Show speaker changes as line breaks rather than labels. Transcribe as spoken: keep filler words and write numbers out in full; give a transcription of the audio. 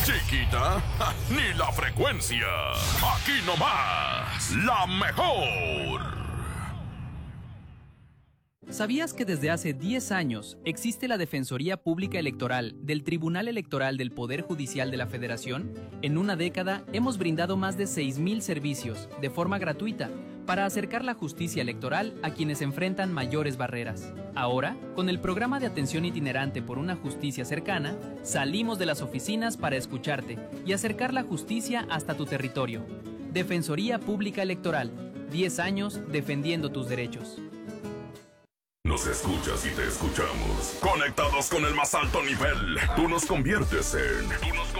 Chiquita, ni la frecuencia. Aquí nomás, la mejor.
¿Sabías que desde hace diez años existe la Defensoría Pública Electoral del Tribunal Electoral del Poder Judicial de la Federación? En una década hemos brindado más de seis mil servicios de forma gratuita para acercar la justicia electoral a quienes enfrentan mayores barreras. Ahora, con el programa de atención itinerante por una justicia cercana, salimos de las oficinas para escucharte y acercar la justicia hasta tu territorio. Defensoría Pública Electoral, diez años defendiendo tus derechos.
Nos escuchas y te escuchamos. Conectados con el más alto nivel. Tú nos conviertes en... Tú nos